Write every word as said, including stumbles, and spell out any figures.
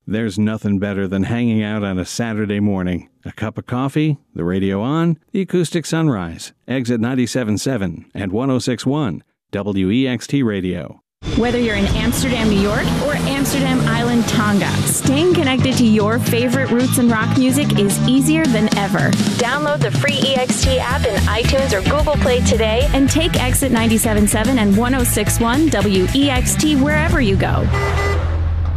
There's nothing better than hanging out on a Saturday morning. A cup of coffee, the radio on, the acoustic sunrise, Exit ninety-seven point seven and one oh six point one, W E X T Radio. Whether you're in Amsterdam, New York, or Amsterdam Island, Tonga, staying connected to your favorite roots and rock music is easier than ever. Download the free E X T app in iTunes or Google Play today and take Exit ninety-seven point seven and one oh six point one W E X T wherever you go.